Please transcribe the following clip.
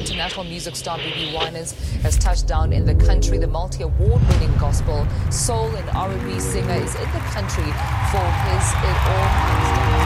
international music star BB Winans has touched down in the country. The multi-award-winning gospel, soul and R&B singer is in the country for his It All Comes Down.